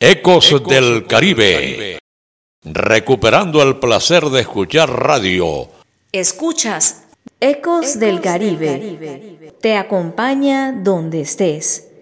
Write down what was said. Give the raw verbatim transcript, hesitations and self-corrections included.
Ecos del Caribe. Recuperando el placer de escuchar radio. Escuchas Ecos del Caribe. Te acompaña donde estés.